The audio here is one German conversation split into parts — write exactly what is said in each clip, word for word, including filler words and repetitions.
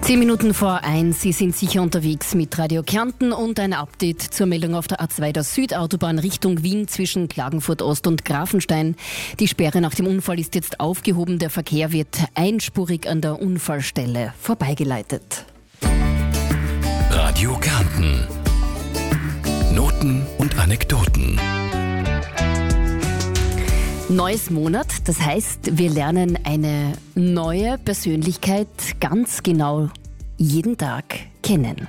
Zehn Minuten vor eins, Sie sind sicher unterwegs mit Radio Kärnten und ein Update zur Meldung auf der A zwei der Südautobahn Richtung Wien zwischen Klagenfurt Ost und Grafenstein. Die Sperre nach dem Unfall ist jetzt aufgehoben. Der Verkehr wird einspurig an der Unfallstelle vorbeigeleitet. Radio Kärnten. Noten und Anekdoten. Neues Monat, das heißt, wir lernen eine neue Persönlichkeit ganz genau jeden Tag kennen.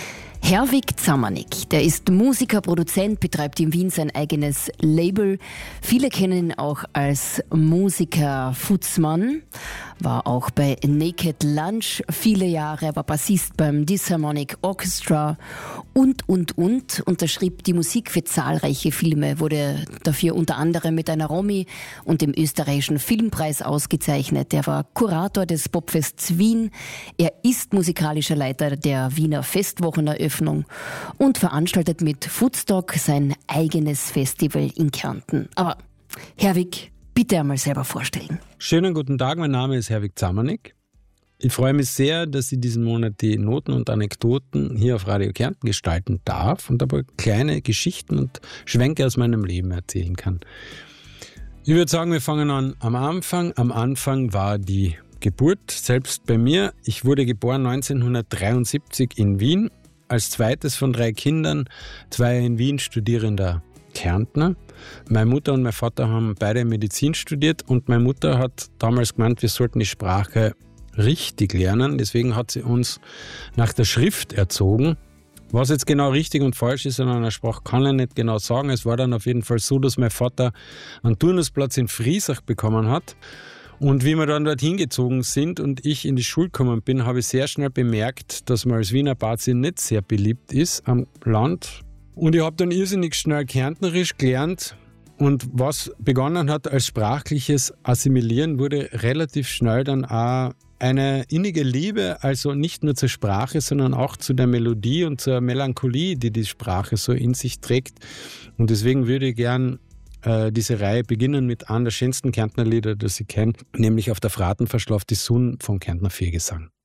Herwig Zamanek, der ist Musiker, Produzent, betreibt in Wien sein eigenes Label. Viele kennen ihn auch als Musiker Futzmann, war auch bei Naked Lunch viele Jahre, war Bassist beim Disharmonic Orchestra und, und, und. Unterschrieb die Musik für zahlreiche Filme, wurde dafür unter anderem mit einer Romy und dem österreichischen Filmpreis ausgezeichnet. Er war Kurator des Popfests Wien. Er ist musikalischer Leiter der Wiener Festwocheneröffnung und veranstaltet mit Foodstock sein eigenes Festival in Kärnten. Aber Herwig, bitte einmal selber vorstellen. Schönen guten Tag, mein Name ist Herwig Zamanek. Ich freue mich sehr, dass ich diesen Monat die Noten und Anekdoten hier auf Radio Kärnten gestalten darf und aber kleine Geschichten und Schwenke aus meinem Leben erzählen kann. Ich würde sagen, wir fangen an am Anfang. Am Anfang war die Geburt selbst bei mir. Ich wurde geboren neunzehnhundertdreiundsiebzig in Wien. Als zweites von drei Kindern, zwei in Wien studierender Kärntner. Meine Mutter und mein Vater haben beide Medizin studiert und meine Mutter hat damals gemeint, wir sollten die Sprache richtig lernen. Deswegen hat sie uns nach der Schrift erzogen. Was jetzt genau richtig und falsch ist an einer Sprache, kann ich nicht genau sagen. Es war dann auf jeden Fall so, dass mein Vater einen Turnusplatz in Friesach bekommen hat. Und wie wir dann dorthin gezogen sind und ich in die Schule gekommen bin, habe ich sehr schnell bemerkt, dass man als Wiener Bazi nicht sehr beliebt ist am Land. Und ich habe dann irrsinnig schnell Kärntnerisch gelernt. Und was begonnen hat als sprachliches Assimilieren, wurde relativ schnell dann auch eine innige Liebe, also nicht nur zur Sprache, sondern auch zu der Melodie und zur Melancholie, die die Sprache so in sich trägt. Und deswegen würde ich gern diese Reihe beginnen mit einem der schönsten Kärntner Lieder, das ich kenne, nämlich Auf der Fraten verschlaft die Sonne vom Kärntner Viergesang.